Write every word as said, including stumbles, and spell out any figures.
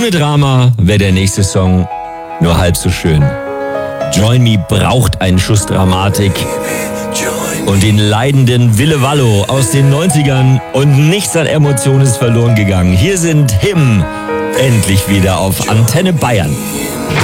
Ohne Drama wäre der nächste Song nur halb so schön. Join Me braucht einen Schuss Dramatik und den leidenden Wille Wallo aus den neunzigern und nichts an Emotionen ist verloren gegangen. Hier sind Him endlich wieder auf Antenne Bayern.